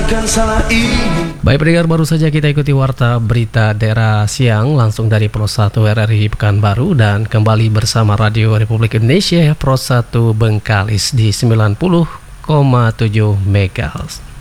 takkan salah ini. Baik pendengar, baru saja kita ikuti warta berita daerah siang langsung dari Pro 1 RRI Pekanbaru dan kembali bersama Radio Republik Indonesia Pro 1 Bengkalis di 90,7 MHz.